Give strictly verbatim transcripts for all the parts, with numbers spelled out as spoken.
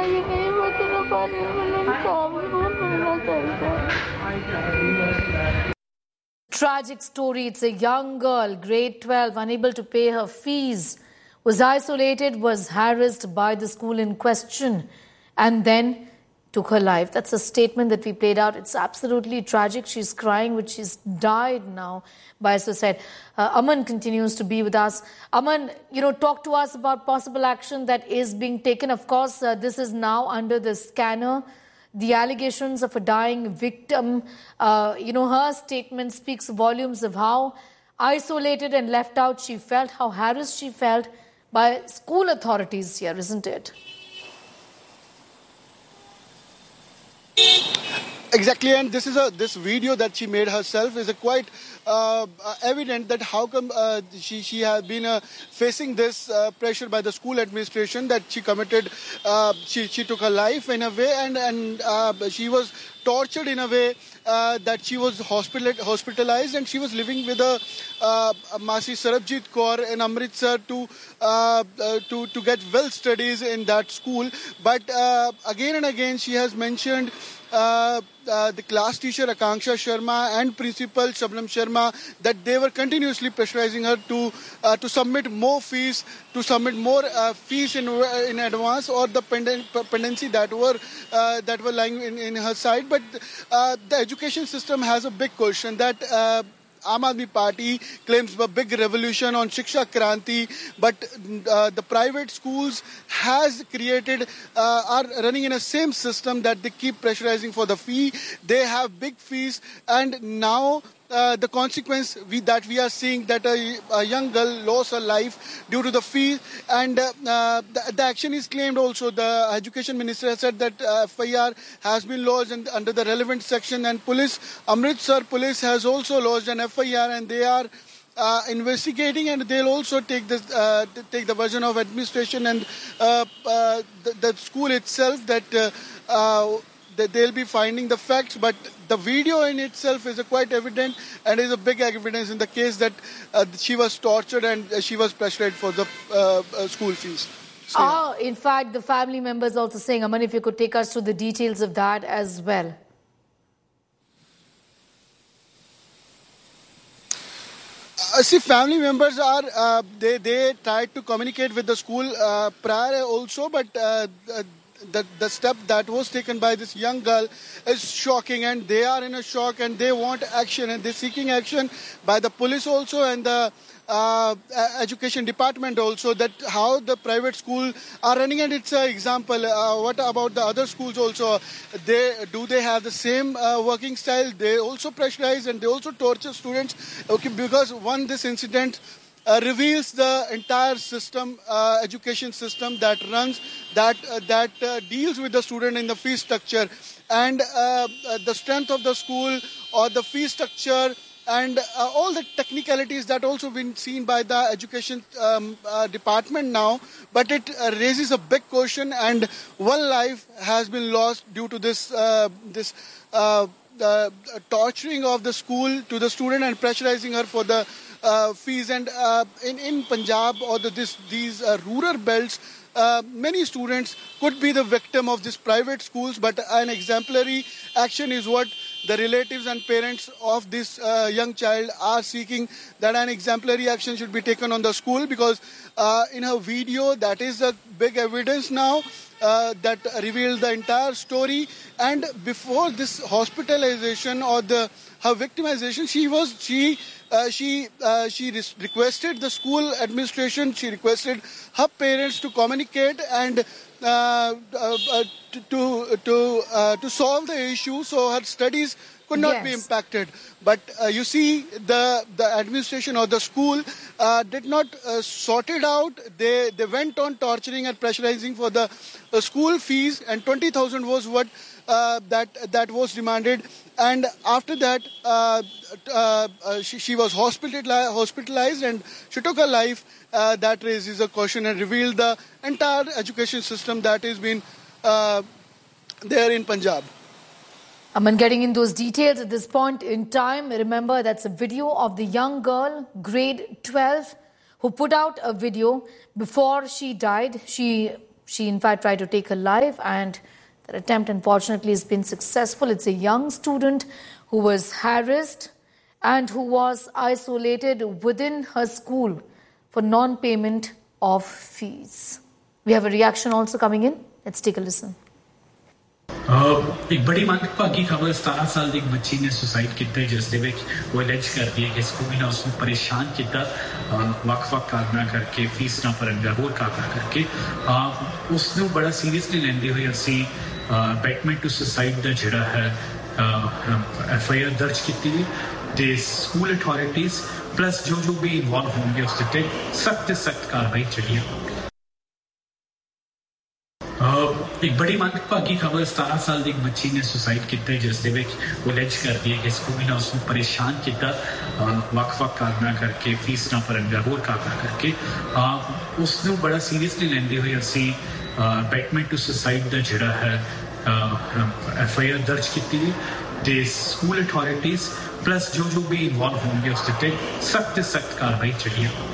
ये नहीं बचना पानी में सामने मिलना चाहिए. Tragic story. It's a young girl, grade twelve, unable to pay her fees, was isolated, was harassed by the school in question, and then took her life. That's a statement that we played out. It's absolutely tragic. She's crying, but she's died now by suicide. Uh, Aman continues to be with us. Aman, you know, talk to us about possible action that is being taken. Of course, uh, this is now under the scanner. The allegations of a dying victim, uh, you know, her statement speaks volumes of how isolated and left out she felt, how harassed she felt by school authorities here, isn't it? Exactly, and this is a this video that she made herself is a quite uh, evident that how come uh, she she has been uh, facing this uh, pressure by the school administration that she committed uh, she she took her life in a way and and uh, she was tortured in a way uh, that she was hospital hospitalized and she was living with a uh, Masi Sarabjit Kaur in Amritsar to uh, uh, to to get well studies in that school, but uh, again and again she has mentioned. Uh, uh, the class teacher Akanksha Sharma and principal Shabnam Sharma that they were continuously pressurizing her to uh, to submit more fees, to submit more uh, fees in in advance or the pendant, pendency that were uh, that were lying in, in her side. But uh, the education system has a big question that. Uh, Aam Aadmi Party claims a big revolution on Shiksha Kranti, but uh, the private schools has created, uh, are running in a same system that they keep pressurizing for the fee. They have big fees, and now uh, the consequence we, that we are seeing that a, a young girl lost her life due to the fee, and uh, uh, the, the action is claimed also. The education minister has said that uh, F I R has been lodged and under the relevant section, and police, Amritsar police has also lodged an F I R and they are uh, investigating, and they'll also take this uh, take the version of administration and uh, uh, the, the school itself that uh, uh, that they'll be finding the facts. But the video in itself is a quite evident and is a big evidence in the case that uh, she was tortured and she was pressured for the uh, uh, school fees. So, oh, in fact, the family members also saying, Aman, if you could take us through the details of that as well. Uh, see, family members are, uh, they, they tried to communicate with the school uh, prior also, but uh, the, the step that was taken by this young girl is shocking, and they are in a shock and they want action, and they're seeking action by the police also and the uh, education department also, that how the private school are running. And it's an example. Uh, what about the other schools also? They do they have the same uh, working style? They also pressurize and they also torture students. Okay, because one this incident Uh, reveals the entire system, uh, education system that runs, that uh, that uh, deals with the student in the fee structure, and uh, uh, the strength of the school or the fee structure, and uh, all the technicalities that also been seen by the education um, uh, department now. But it uh, raises a big question, and one life has been lost due to this uh, this uh, uh, torturing of the school to the student and pressurizing her for the Uh, fees. And uh, in, in Punjab or the, this, these uh, rural belts, uh, many students could be the victim of these private schools, but an exemplary action is what the relatives and parents of this uh, young child are seeking, that an exemplary action should be taken on the school, because uh, in her video, that is a big evidence now uh, that revealed the entire story. And before this hospitalization or the her victimization, she was she Uh, she uh, she requested the school administration, she requested her parents to communicate and uh, uh, uh, to to to, uh, to solve the issue so her studies could not yes. be impacted. But uh, you see, the the administration or the school uh, did not uh, sort it out. They they went on torturing and pressurizing for the uh, school fees, and twenty thousand was what uh, that that was demanded. And after that, uh, uh, uh, she, she was hospitalized, hospitalized and she took her life. Uh, that raises a question and revealed the entire education system that has been uh, there in Punjab. Aman, getting in those details at this point in time, remember that's a video of the young girl, grade twelve, who put out a video before she died. She She, in fact, tried to take her life, and that attempt, unfortunately, has been successful. It's a young student who was harassed and who was isolated within her school for non-payment of fees. We have a reaction also coming in. Let's take a listen. एक बड़ी मंदभागी खबर सतारह साल की एक बच्ची ने suicide किया जिस दे विच वो एलिज करती है कि स्कूल ने उसको परेशान किया वक्-वक् कारणा करके फीस ना भरन दा होर कारणा करके उसने बड़ा सीरियसली लेंदे हुए असी बैटमेंट टू सुसाइड दा जिहड़ा है एफ आई आर दर्ज की ते स्कूल अथॉरिटीज प्लस जो जो भी इन्वॉल्व होंगे उस ते सख्त सख्त कार्रवाई चली है। एक बड़ी मंदभागी खबर सतारह साल की एक बच्ची ने सुसाइड किया जिस दे विच वो एलिज करती है कि स्कूल ने उसको परेशान किया वक्-वक् कारणा करके फीस ना भरन दा होर कारणा करके उसने बड़ा सीरियसली लेंदे हुए असी बैटमेंट टू सुसाइड दा जिहड़ा है एफ आई आर दर्ज की ते स्कूल अथॉरिटीज प्लस जो जो भी इन्वॉल्व होंगे उस ते सख्त सख्त कार्रवाई चली है।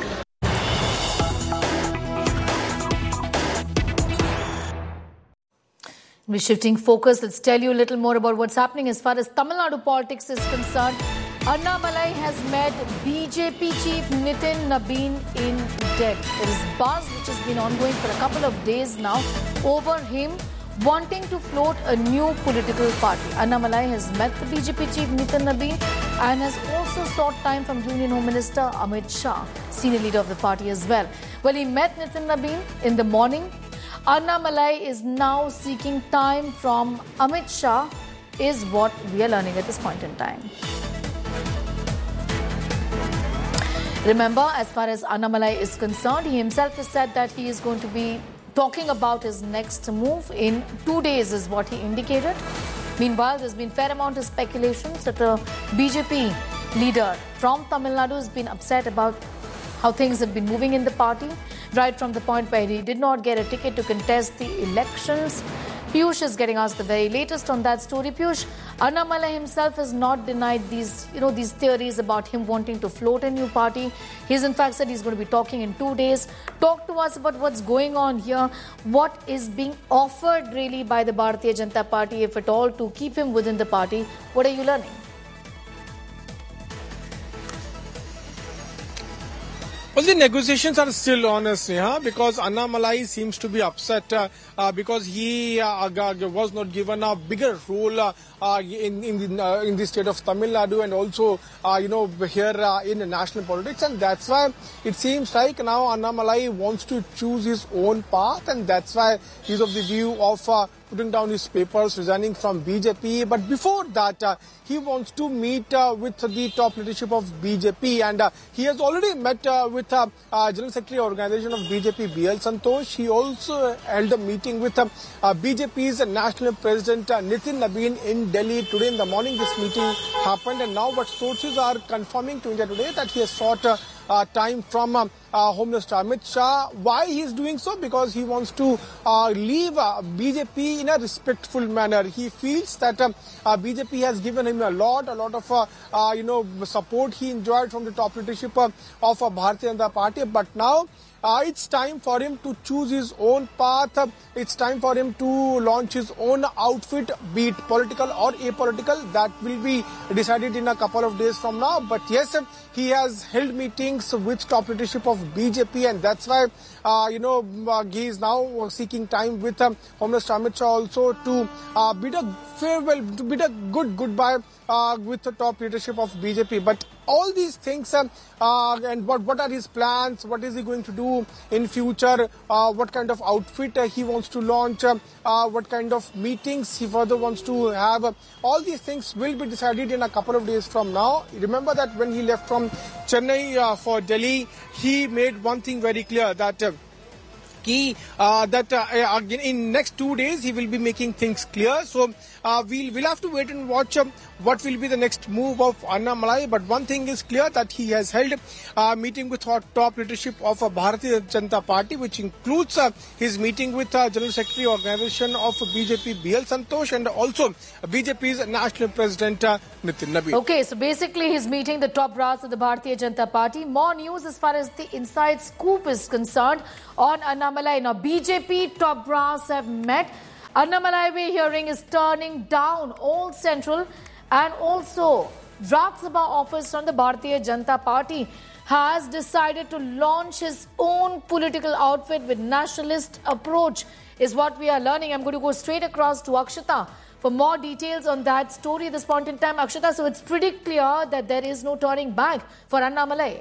We're shifting focus. Let's tell you a little more about what's happening as far as Tamil Nadu politics is concerned. Annamalai has met B J P chief Nitin Nabin in Delhi. There is buzz which has been ongoing for a couple of days now over him wanting to float a new political party. Annamalai has met the B J P chief Nitin Nabin and has also sought time from Union Home Minister Amit Shah, senior leader of the party as well. Well, he met Nitin Nabin in the morning. Annamalai is now seeking time from Amit Shah, is what we are learning at this point in time. Remember, as far as Annamalai is concerned, he himself has said that he is going to be talking about his next move in two days, is what he indicated. Meanwhile, there's been fair amount of speculations that a B J P leader from Tamil Nadu has been upset about how things have been moving in the party, right from the point where he did not get a ticket to contest the elections. Piyush is getting us the very latest on that story. Piyush, Annamalai himself has not denied these, you know, these theories about him wanting to float a new party. He's in fact said he's going to be talking in two days. Talk to us about what's going on here. What is being offered really by the Bharatiya Janata Party, if at all, to keep him within the party? What are you learning? Well, the negotiations are still on, Sneha, because Annamalai seems to be upset uh, uh, because he uh, was not given a bigger role uh, uh, in in the, uh, in the state of Tamil Nadu and also uh, you know here uh, in national politics, and that's why it seems like now Annamalai wants to choose his own path, and that's why he's of the view of uh, putting down his papers, resigning from B J P. But before that, uh, he wants to meet uh, with the top leadership of B J P, and uh, he has already met uh, with uh, uh, General Secretary Organization of B J P, B L Santosh. He also held a meeting with uh, uh, B J P's National President uh, Nitin Nabin in Delhi today in the morning. This meeting happened, and now what sources are confirming to India Today that he has sought uh, Uh, time from uh, uh, Home Minister Amit Shah. Why he is doing so? Because he wants to uh, leave uh, B J P in a respectful manner. He feels that uh, uh, B J P has given him a lot, a lot of uh, uh, you know support he enjoyed from the top leadership uh, of uh, Bharatiya Janata Party. But now Uh, it's time for him to choose his own path. It's time for him to launch his own outfit, be it political or apolitical. That will be decided in a couple of days from now. But yes, he has held meetings with top leadership of B J P, and that's why, uh, you know, uh, he is now seeking time with um, Home Minister Amit Shah also to uh, bid a farewell, to bid a good goodbye uh, with the top leadership of B J P. But all these things uh, uh, and what what are his plans, what is he going to do in future, uh, what kind of outfit uh, he wants to launch, uh, uh, what kind of meetings he further wants to have, uh, all these things will be decided in a couple of days from now. Remember that when he left from Chennai uh, for Delhi, he made one thing very clear, that uh, Key, uh, that uh, in next two days he will be making things clear. So uh, we'll, we'll have to wait and watch um, what will be the next move of Annamalai. But one thing is clear, that he has held a uh, meeting with our top leadership of uh, Bharatiya Janata Party, which includes uh, his meeting with uh, General Secretary Organization of B J P, B L Santosh, and also B J P's National President uh, Nitin Nabin. Okay, so basically he's meeting the top brass of the Bharatiya Janata Party. More news as far as the inside scoop is concerned on Annamalai. Annamalai. Now, B J P top brass have met. Annamalai, we're hearing, is turning down all central and also Rajya Sabha office from the Bharatiya Janata Party, has decided to launch his own political outfit with nationalist approach, is what we are learning. I'm going to go straight across to Akshata for more details on that story at this point in time. Akshata, so it's pretty clear that there is no turning back for Annamalai.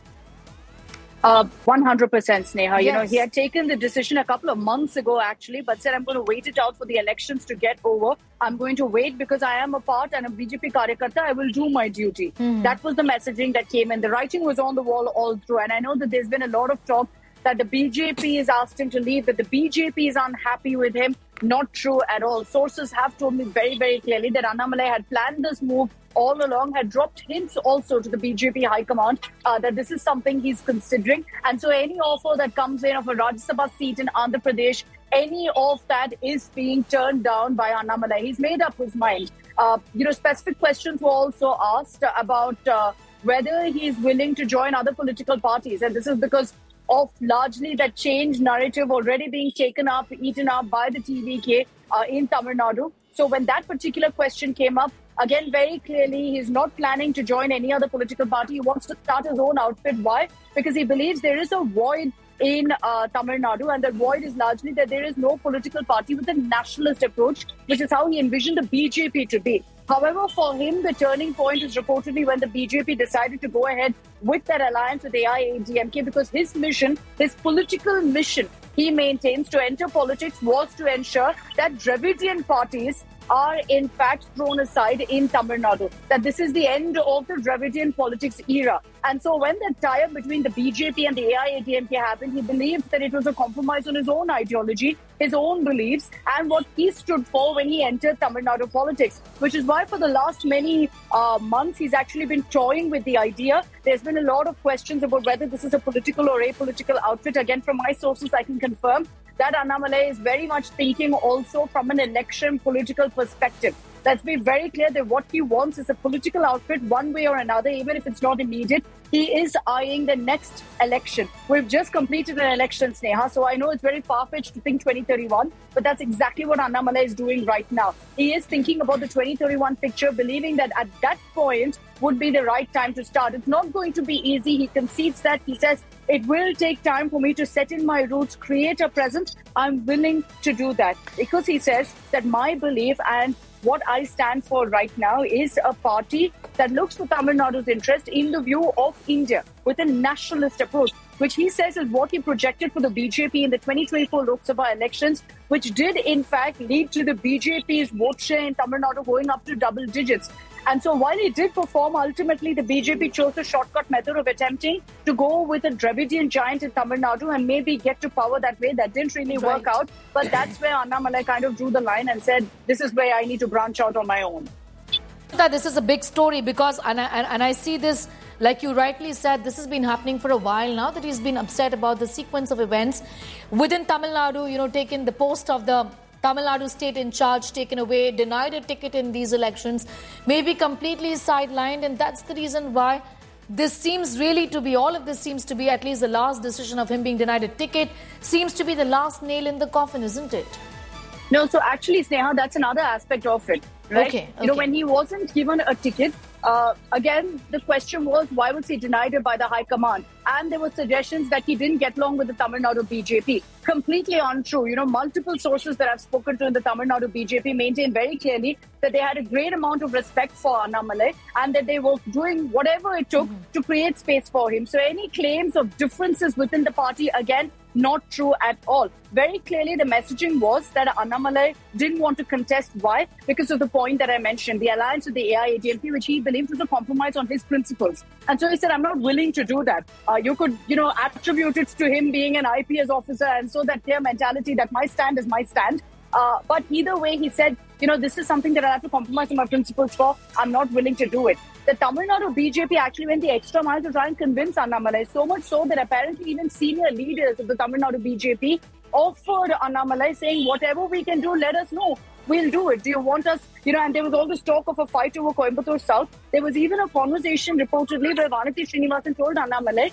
Uh, one hundred percent, Sneha. Yes. You know, he had taken the decision a couple of months ago, actually, but said, I'm going to wait it out for the elections to get over. I'm going to wait because I am a part and a B J P Karyakarta. I will do my duty. Mm. That was the messaging that came in. The writing was on the wall all through. And I know that there's been a lot of talk that the B J P is asked him to leave, that the B J P is unhappy with him. Not true at all. Sources have told me very, very clearly that Annamalai had planned this move all along, had dropped hints also to the B J P High Command uh, that this is something he's considering. And so any offer that comes in of a Rajya Sabha seat in Andhra Pradesh, any of that is being turned down by Annamalai. He's made up his mind. Uh, you know, specific questions were also asked about uh, whether he's willing to join other political parties. And this is because of largely that change narrative already being taken up, eaten up by the T V K uh, in Tamil Nadu. So when that particular question came up, again, very clearly, he's not planning to join any other political party. He wants to start his own outfit. Why? Because he believes there is a void in uh, Tamil Nadu, and that void is largely that there is no political party with a nationalist approach, which is how he envisioned the B J P to be. However, for him, the turning point is reportedly when the B J P decided to go ahead with that alliance with A I A D M K, because his mission, his political mission, he maintains to enter politics was to ensure that Dravidian parties are in fact thrown aside in Tamil Nadu. That this is the end of the Dravidian politics era. And so when the tie-up between the B J P and the A I A D M K happened, he believed that it was a compromise on his own ideology, his own beliefs, and what he stood for when he entered Tamil Nadu politics. Which is why for the last many uh, months, he's actually been toying with the idea. There's been a lot of questions about whether this is a political or apolitical outfit. Again, from my sources, I can confirm that Annamalai is very much thinking also from an election political perspective. Let's be very clear that what he wants is a political outfit one way or another, even if it's not immediate. He is eyeing the next election. We've just completed an election, Sneha, so I know it's very far-fetched to think twenty thirty-one, but that's exactly what Annamalai is doing right now. He is thinking about the twenty thirty-one picture, believing that at that point would be the right time to start. It's not going to be easy. He concedes that. He says, it will take time for me to set in my roots, create a presence. I'm willing to do that because he says that my belief and what I stand for right now is a party that looks for Tamil Nadu's interest in the view of India with a nationalist approach, which he says is what he projected for the B J P in the twenty twenty-four Lok Sabha elections, which did in fact lead to the B J P's vote share in Tamil Nadu going up to double digits. And so while he did perform, ultimately the B J P chose the shortcut method of attempting to go with a Dravidian giant in Tamil Nadu and maybe get to power that way. That didn't really right. work out. But that's where Annamalai kind of drew the line and said, this is where I need to branch out on my own. This is a big story because, and I, and I see this, like you rightly said, this has been happening for a while now, that he's been upset about the sequence of events within Tamil Nadu, you know, taking the post of the Tamil Nadu state in charge taken away, denied a ticket in these elections, maybe completely sidelined, and that's the reason why this seems really to be, all of this seems to be, at least the last decision of him being denied a ticket, seems to be the last nail in the coffin, isn't it? No, so actually, Sneha, that's another aspect of it, right? Okay, okay. You know, when he wasn't given a ticket, uh, again, the question was, why was he denied it by the High Command? And there were suggestions that he didn't get along with the Tamil Nadu B J P. Completely untrue. You know, multiple sources that I've spoken to in the Tamil Nadu B J P maintain very clearly that they had a great amount of respect for Annamalai and that they were doing whatever it took mm-hmm. to create space for him. So any claims of differences within the party, again, not true at all. Very clearly, the messaging was that Annamalai didn't want to contest. Why? Because of the point that I mentioned, the alliance with the A I A D M K, which he believed was a compromise on his principles. And so he said, I'm not willing to do that. Uh, you could, you know, attribute it to him being an I P S officer and so that clear mentality that my stand is my stand. Uh, but either way, he said, you know, this is something that I have to compromise on my principles for. I'm not willing to do it. The Tamil Nadu B J P actually went the extra mile to try and convince Annamalai, so much so that apparently even senior leaders of the Tamil Nadu B J P offered Annamalai saying, whatever we can do, let us know. We'll do it. Do you want us? You know, and there was all this talk of a fight over Coimbatore South. There was even a conversation reportedly where Vanati Srinivasan told Annamalai,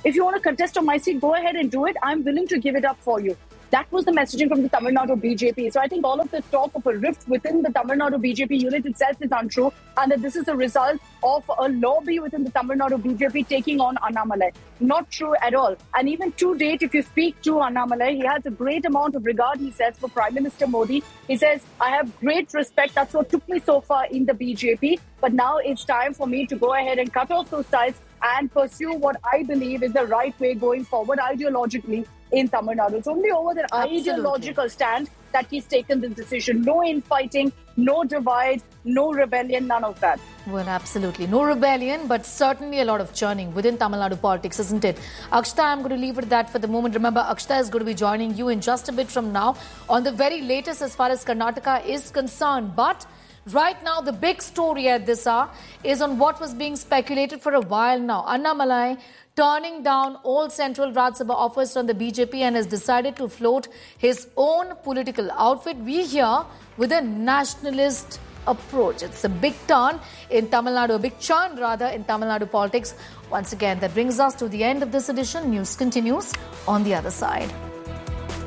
If you want to contest on my seat, go ahead and do it. I'm willing to give it up for you. That was the messaging from the Tamil Nadu B J P. So I think all of the talk of a rift within the Tamil Nadu B J P unit itself is untrue, and that this is a result of a lobby within the Tamil Nadu B J P taking on Annamalai. Not true at all. And even to date, if you speak to Annamalai, he has a great amount of regard, he says, for Prime Minister Modi. He says, I have great respect. That's what took me so far in the B J P. But now it's time for me to go ahead and cut off those ties and pursue what I believe is the right way going forward ideologically in Tamil Nadu. It's only over the Absolutely. ideological stand that he's taken this decision. No infighting, no divide, no rebellion, none of that. Well, absolutely. No rebellion, but certainly a lot of churning within Tamil Nadu politics, isn't it? Akshita, I'm going to leave it at that for the moment. Remember, Akshita is going to be joining you in just a bit from now on the very latest as far as Karnataka is concerned. But right now, the big story at this hour is on what was being speculated for a while now. Annamalai turning down all central Rajya Sabha offers from the B J P and has decided to float his own political outfit. We here with a nationalist approach. It's a big turn in Tamil Nadu, a big churn rather in Tamil Nadu politics. Once again, that brings us to the end of this edition. News continues on the other side.